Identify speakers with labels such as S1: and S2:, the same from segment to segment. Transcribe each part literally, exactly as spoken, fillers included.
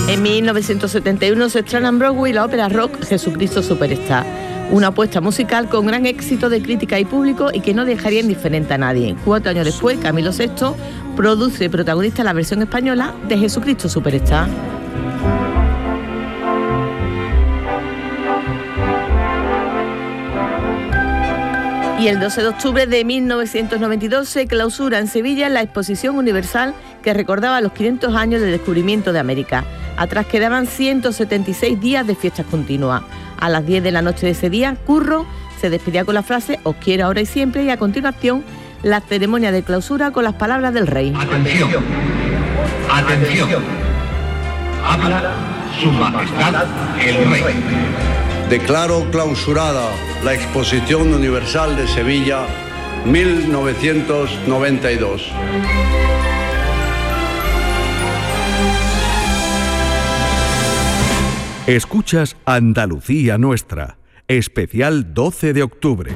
S1: En mil novecientos setenta y uno se estrena en Broadway la ópera rock Jesucristo Superstar, una apuesta musical con gran éxito de crítica y público y que no dejaría indiferente a nadie. Cuatro años después, Camilo sexto produce y protagoniza la versión española de Jesucristo Superstar. Y el doce de octubre de mil novecientos noventa y dos se clausura en Sevilla la Exposición Universal que recordaba los quinientos años del descubrimiento de América. Atrás quedaban ciento setenta y seis días de fiestas continuas. A las diez de la noche de ese día, Curro se despedía con la frase "Os quiero ahora y siempre", y a continuación la ceremonia de clausura con las palabras del rey.
S2: Atención, atención, habla su majestad el rey.
S3: Declaro clausurada la Exposición Universal de Sevilla mil novecientos noventa y dos.
S4: Escuchas Andalucía Nuestra, especial doce de octubre.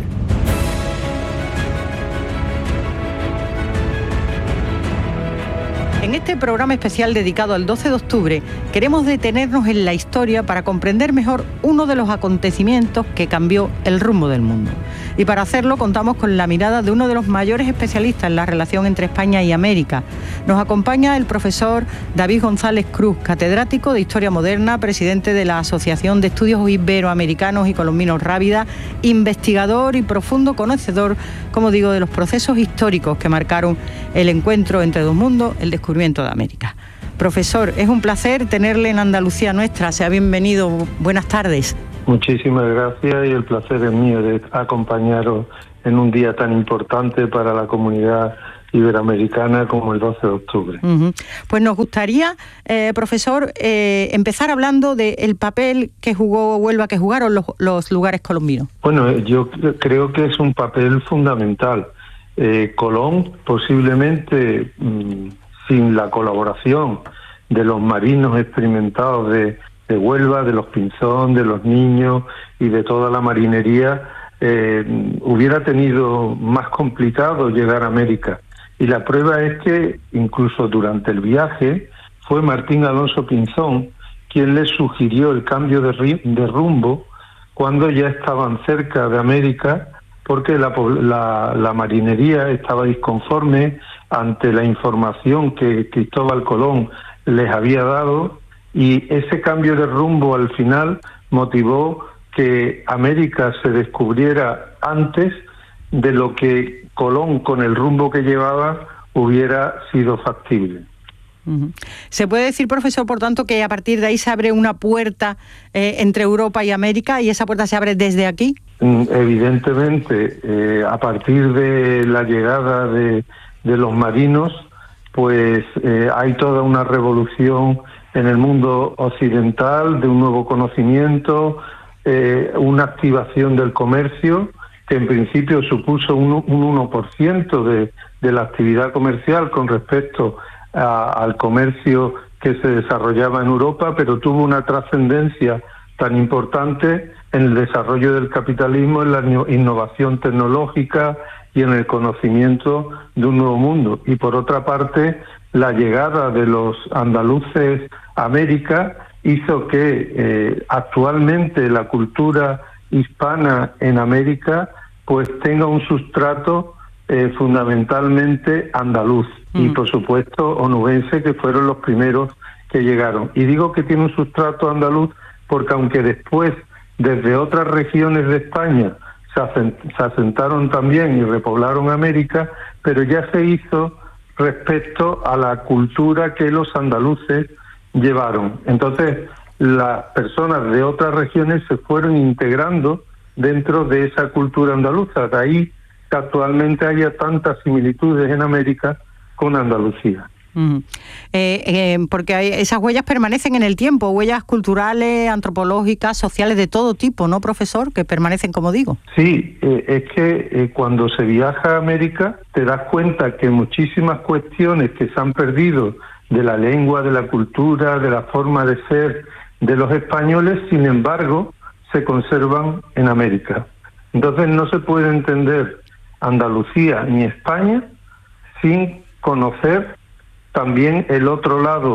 S5: En este programa especial dedicado al doce de octubre, queremos detenernos en la historia para comprender mejor uno de los acontecimientos que cambió el rumbo del mundo. Y para hacerlo contamos con la mirada de uno de los mayores especialistas en la relación entre España y América. Nos acompaña el profesor David González Cruz, catedrático de Historia Moderna, presidente de la Asociación de Estudios Iberoamericanos y Colombinos Rábida, investigador y profundo conocedor, como digo, de los procesos históricos que marcaron el encuentro entre dos mundos, el descubrimiento de América. Profesor, es un placer tenerle en Andalucía Nuestra. Sea bienvenido. Buenas tardes.
S6: Muchísimas gracias y el placer es mío de acompañaros en un día tan importante para la comunidad iberoamericana como el doce de octubre.
S5: Uh-huh. Pues nos gustaría, eh, profesor, eh, empezar hablando del papel que jugó Huelva, que jugaron los, los lugares colombinos.
S6: Bueno, yo creo que es un papel fundamental. Eh, Colón posiblemente mmm, sin la colaboración de los marinos experimentados de, de Huelva, de los Pinzón, de los Niños y de toda la marinería, eh, hubiera tenido más complicado llegar a América. Y la prueba es que incluso durante el viaje fue Martín Alonso Pinzón quien les sugirió el cambio de, de rumbo cuando ya estaban cerca de América, porque la, la, la marinería estaba disconforme ante la información que Cristóbal Colón les había dado, y ese cambio de rumbo al final motivó que América se descubriera antes de lo que Colón, con el rumbo que llevaba, hubiera sido factible.
S5: Uh-huh. ¿Se puede decir, profesor, por tanto, que a partir de ahí se abre una puerta eh, entre Europa y América, y esa puerta se abre desde aquí?
S6: Evidentemente, eh, a partir de la llegada de, de los marinos, pues eh, hay toda una revolución en el mundo occidental, de un nuevo conocimiento, eh, una activación del comercio, que en principio supuso un, un uno por ciento de, de la actividad comercial con respecto a, al comercio que se desarrollaba en Europa, pero tuvo una trascendencia tan importante en el desarrollo del capitalismo, en la innovación tecnológica y en el conocimiento de un nuevo mundo. Y por otra parte, la llegada de los andaluces a América hizo que eh, actualmente la cultura hispana en América pues tenga un sustrato eh, fundamentalmente andaluz mm. y por supuesto onubense, que fueron los primeros que llegaron. Y digo que tiene un sustrato andaluz porque aunque después desde otras regiones de España se, asent- se asentaron también y repoblaron América, pero ya se hizo respecto a la cultura que los andaluces llevaron. Entonces, las personas de otras regiones se fueron integrando dentro de esa cultura andaluza. De ahí que actualmente haya tantas similitudes en América con Andalucía.
S5: Uh-huh. Eh, eh, porque hay, esas huellas permanecen en el tiempo, huellas culturales, antropológicas, sociales, de todo tipo, ¿no, profesor? Que permanecen, como digo.
S6: Sí, eh, es que eh, cuando se viaja a América te das cuenta que muchísimas cuestiones que se han perdido de la lengua, de la cultura, de la forma de ser de los españoles, sin embargo, se conservan en América. Entonces no se puede entender Andalucía ni España sin conocer también el otro lado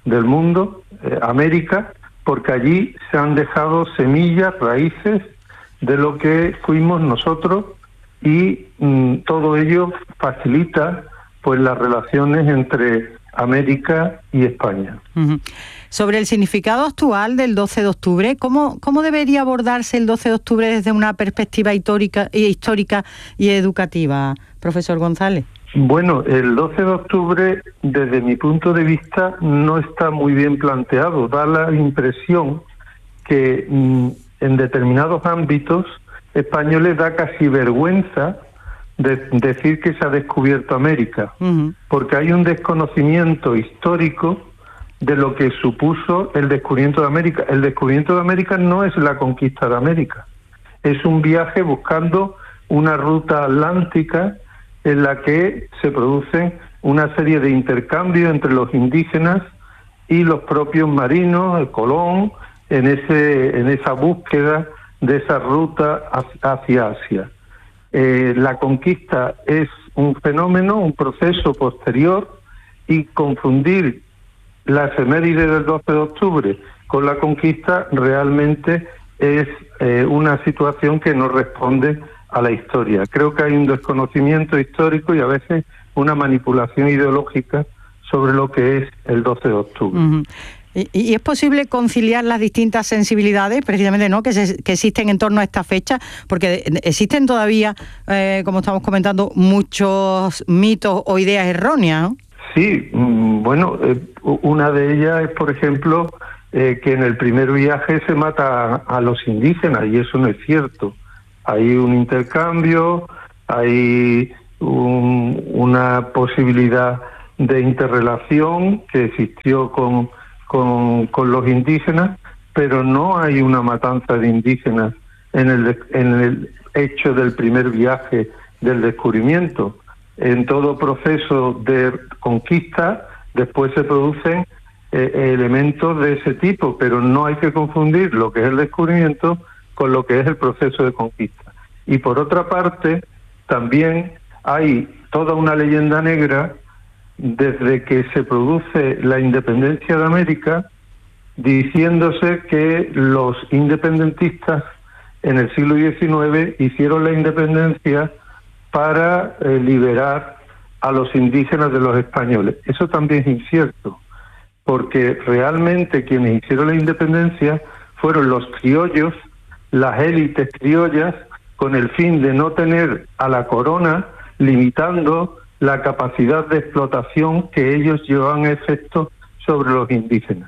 S6: del mundo, eh, América, porque allí se han dejado semillas, raíces de lo que fuimos nosotros, y mm, todo ello facilita pues las relaciones entre América y España.
S5: Uh-huh. Sobre el significado actual del doce de octubre, ¿cómo, cómo debería abordarse el doce de octubre desde una perspectiva histórica, histórica y educativa, profesor González?
S6: Bueno, el doce de octubre, desde mi punto de vista, no está muy bien planteado. Da la impresión que mm, en determinados ámbitos españoles da casi vergüenza de decir que se ha descubierto América, uh-huh. porque hay un desconocimiento histórico de lo que supuso el descubrimiento de América. El descubrimiento de América no es la conquista de América, es un viaje buscando una ruta atlántica en la que se producen una serie de intercambios entre los indígenas y los propios marinos, el Colón, en ese en esa búsqueda de esa ruta hacia Asia. Eh, la conquista es un fenómeno, un proceso posterior, y confundir la efeméride del doce de octubre con la conquista realmente es eh, una situación que no responde a la historia. Creo que hay un desconocimiento histórico y a veces una manipulación ideológica sobre lo que es el doce de octubre.
S5: Uh-huh. ¿Y, y es posible conciliar las distintas sensibilidades, precisamente, ¿no?, que, se, que existen en torno a esta fecha? Porque existen todavía, eh, como estamos comentando, muchos mitos o ideas erróneas, ¿no?
S6: Sí, bueno, eh, una de ellas es, por ejemplo, eh, que en el primer viaje se mata a, a los indígenas, y eso no es cierto. Hay un intercambio, hay un, una posibilidad de interrelación que existió con, con, con los indígenas, pero no hay una matanza de indígenas en el, en el hecho del primer viaje del descubrimiento. En todo proceso de conquista después se producen eh, elementos de ese tipo, pero no hay que confundir lo que es el descubrimiento con lo que es el proceso de conquista. Y por otra parte, también hay toda una leyenda negra desde que se produce la independencia de América, diciéndose que los independentistas en el siglo diecinueve hicieron la independencia para eh, liberar a los indígenas de los españoles. Eso también es incierto, porque realmente quienes hicieron la independencia fueron los criollos, las élites criollas, con el fin de no tener a la corona limitando la capacidad de explotación que ellos llevaban a efecto sobre los indígenas.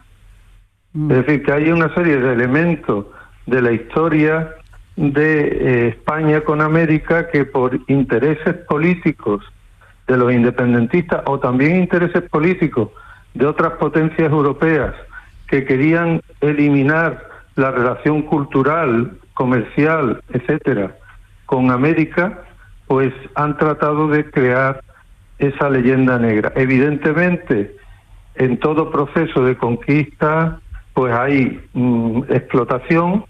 S6: Mm. Es decir, que hay una serie de elementos de la historia de eh, España con América que por intereses políticos de los independentistas, o también intereses políticos de otras potencias europeas que querían eliminar la relación cultural, comercial, etcétera, con América, pues han tratado de crear esa leyenda negra. Evidentemente, en todo proceso de conquista, pues hay mm, explotación,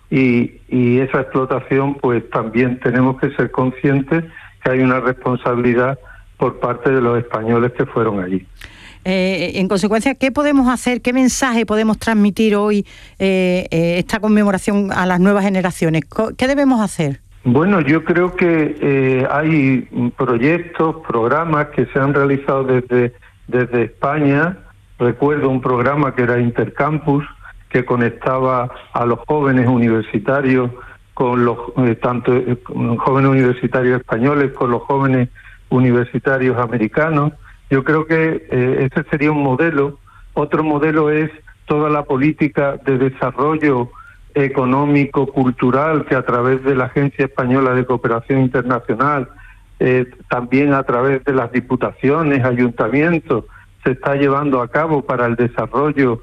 S6: y, y esa explotación, pues también tenemos que ser conscientes que hay una responsabilidad por parte de los españoles que fueron allí.
S5: Eh, en consecuencia, ¿qué podemos hacer, qué mensaje podemos transmitir hoy eh, eh, esta conmemoración a las nuevas generaciones? ¿Qué debemos hacer?
S6: Bueno, yo creo que eh, hay proyectos, programas que se han realizado desde, desde España. Recuerdo un programa que era Intercampus, que conectaba a los jóvenes universitarios con los eh, tanto eh, con jóvenes universitarios españoles con los jóvenes universitarios americanos. Yo creo que eh, ese sería un modelo. Otro modelo es toda la política de desarrollo económico, cultural, que a través de la Agencia Española de Cooperación Internacional, eh, también a través de las diputaciones, ayuntamientos, se está llevando a cabo para el desarrollo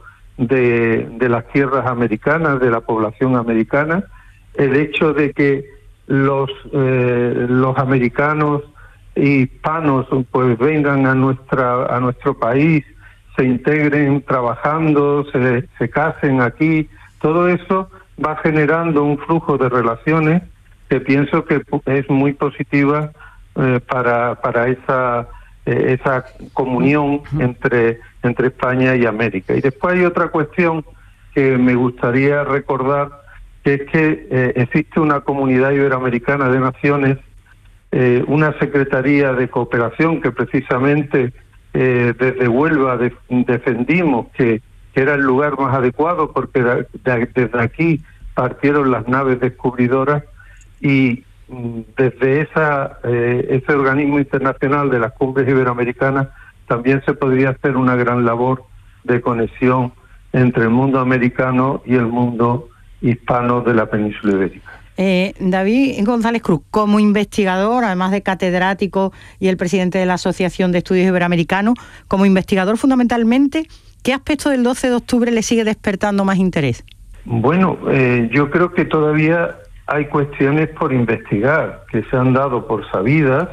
S6: de, de las tierras americanas, de la población americana. El hecho de que los, eh, los americanos hispanos pues vengan a nuestra a nuestro país, se integren trabajando, se, se casen aquí, todo eso va generando un flujo de relaciones que pienso que es muy positiva eh, para para esa eh, esa comunión entre, entre España y América. Y después hay otra cuestión que me gustaría recordar, que es que eh, existe una comunidad iberoamericana de naciones, eh, una secretaría de cooperación que precisamente eh, desde Huelva de, defendimos que, que era el lugar más adecuado, porque de, de, desde aquí partieron las naves descubridoras, y mm, desde esa eh, ese organismo internacional de las cumbres iberoamericanas también se podría hacer una gran labor de conexión entre el mundo americano y el mundo hispano de la península ibérica.
S5: Eh, David González Cruz, como investigador, además de catedrático y el presidente de la Asociación de Estudios Iberoamericanos, como investigador fundamentalmente, ¿qué aspecto del doce de octubre le sigue despertando más interés?
S6: Bueno, eh, yo creo que todavía hay cuestiones por investigar, que se han dado por sabidas,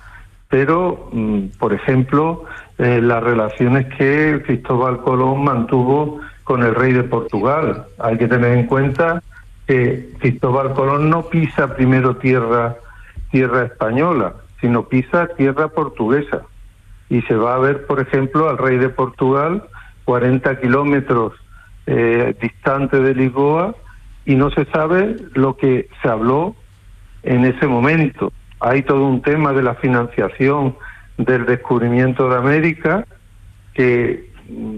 S6: pero, mm, por ejemplo, eh, las relaciones que Cristóbal Colón mantuvo con el rey de Portugal. Hay que tener en cuenta que Cristóbal Colón no pisa primero tierra, tierra española, sino pisa tierra portuguesa. Y se va a ver, por ejemplo, al rey de Portugal, cuarenta kilómetros eh, distante de Lisboa, y no se sabe lo que se habló en ese momento. Hay todo un tema de la financiación del descubrimiento de América que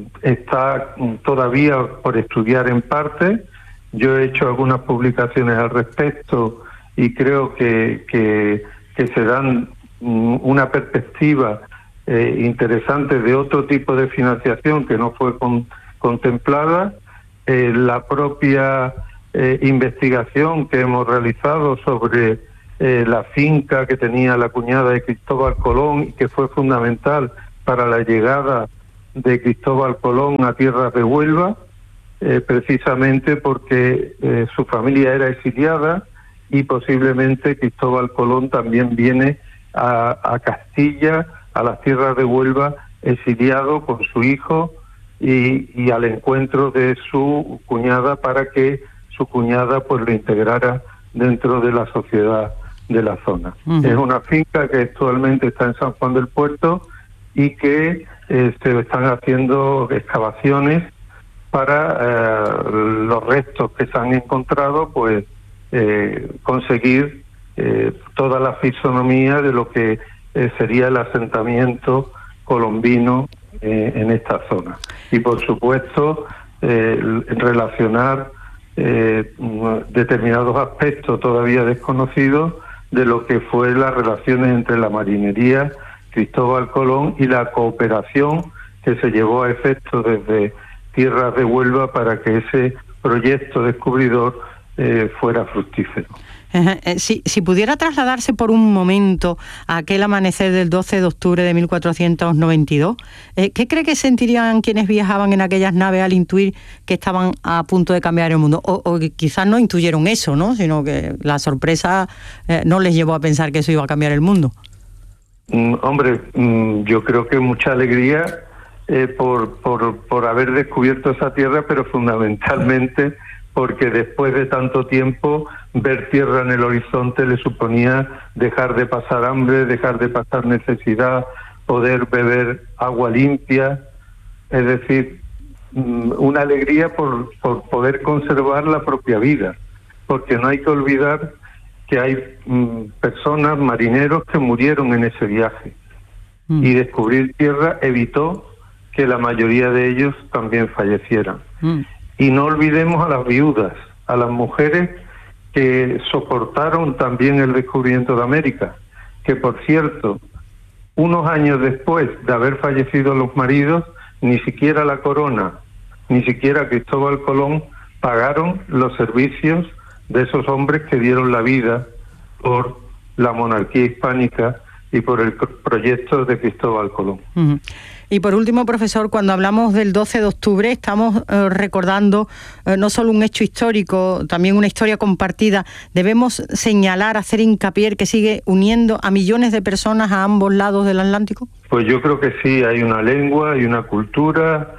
S6: está todavía por estudiar en parte. Yo he hecho algunas publicaciones al respecto y creo que, que, que se dan una perspectiva eh, interesante de otro tipo de financiación que no fue con, contemplada. Eh, la propia eh, investigación que hemos realizado sobre eh, la finca que tenía la cuñada de Cristóbal Colón y que fue fundamental para la llegada de Cristóbal Colón a tierras de Huelva, eh, precisamente porque eh, su familia era exiliada y posiblemente Cristóbal Colón también viene a, a Castilla, a las tierras de Huelva, exiliado con su hijo y, y al encuentro de su cuñada para que su cuñada pues lo integrara dentro de la sociedad de la zona. Uh-huh. Es una finca que actualmente está en San Juan del Puerto y que eh, se están haciendo excavaciones para eh, los restos que se han encontrado, pues eh, conseguir eh, toda la fisonomía de lo que eh, sería el asentamiento colombino eh, en esta zona. Y por supuesto eh, relacionar eh, determinados aspectos todavía desconocidos de lo que fue las relaciones entre la marinería, Cristóbal Colón y la cooperación que se llevó a efecto desde tierras de Huelva para que ese proyecto descubridor eh, fuera fructífero.
S5: Si, si pudiera trasladarse por un momento a aquel amanecer del doce de octubre de mil cuatrocientos noventa y dos, eh, ¿qué cree que sentirían quienes viajaban en aquellas naves al intuir que estaban a punto de cambiar el mundo? O, o quizás no intuyeron eso, ¿no? Sino que la sorpresa eh, no les llevó a pensar que eso iba a cambiar el mundo.
S6: Mm, hombre, mm, yo creo que mucha alegría eh, por, por, por haber descubierto esa tierra, pero fundamentalmente porque después de tanto tiempo ver tierra en el horizonte le suponía dejar de pasar hambre, dejar de pasar necesidad, poder beber agua limpia, es decir, una alegría por, por poder conservar la propia vida, porque no hay que olvidar que hay mm, personas, marineros que murieron en ese viaje, mm. y descubrir tierra evitó que la mayoría de ellos también fallecieran. Mm. Y no olvidemos a las viudas, a las mujeres que soportaron también el descubrimiento de América, que por cierto, unos años después de haber fallecido los maridos, ni siquiera la corona, ni siquiera Cristóbal Colón pagaron los servicios de esos hombres que dieron la vida por la monarquía hispánica y por el proyecto de Cristóbal Colón.
S5: Uh-huh. Y por último, profesor, cuando hablamos del doce de octubre estamos eh, recordando eh, no solo un hecho histórico, también una historia compartida. Debemos señalar, hacer hincapié que sigue uniendo a millones de personas a ambos lados del Atlántico.
S6: Pues yo creo que sí, hay una lengua, hay una cultura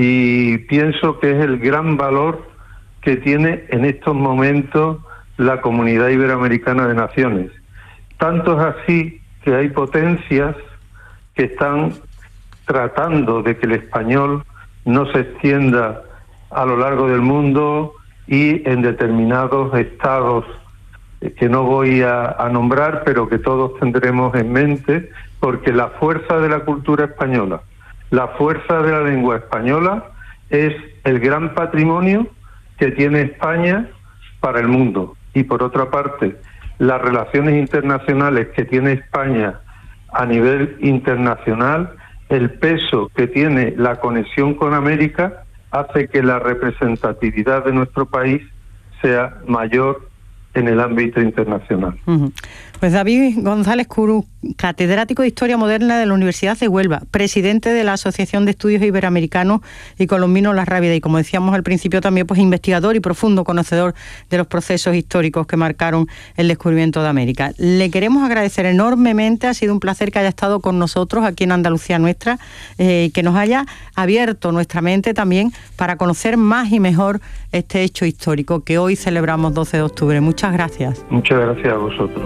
S6: y pienso que es el gran valor que tiene en estos momentos la comunidad iberoamericana de naciones. Tanto es así que hay potencias que están tratando de que el español no se extienda a lo largo del mundo y en determinados estados que no voy a, a nombrar, pero que todos tendremos en mente, porque la fuerza de la cultura española, la fuerza de la lengua española es el gran patrimonio que tiene España para el mundo. Y por otra parte, las relaciones internacionales que tiene España a nivel internacional, el peso que tiene la conexión con América, hace que la representatividad de nuestro país sea mayor en el ámbito internacional.
S5: Uh-huh. Pues David González Curú, catedrático de Historia Moderna de la Universidad de Huelva, presidente de la Asociación de Estudios Iberoamericanos y Colombinos La Rábida, y como decíamos al principio también pues investigador y profundo conocedor de los procesos históricos que marcaron el descubrimiento de América. Le queremos agradecer enormemente, ha sido un placer que haya estado con nosotros aquí en Andalucía Nuestra, eh, que nos haya abierto nuestra mente también para conocer más y mejor este hecho histórico que hoy celebramos doce de octubre. Muchas gracias.
S6: Muchas gracias a vosotros.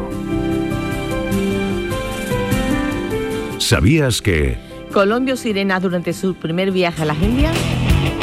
S4: ¿Sabías que
S1: Colombo Sirena, durante su primer viaje a las Indias,